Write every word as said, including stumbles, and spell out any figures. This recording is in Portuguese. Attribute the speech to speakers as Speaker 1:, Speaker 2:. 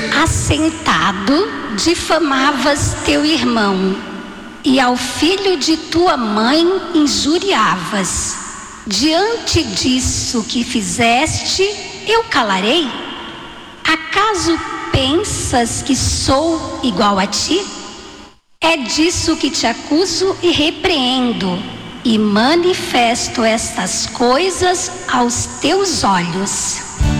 Speaker 1: assentado, difamavas teu irmão, e ao filho de tua mãe injuriavas. Diante disso que fizeste, eu calarei? Acaso pensas que sou igual a ti? É disso que te acuso e repreendo, e manifesto estas coisas aos teus olhos.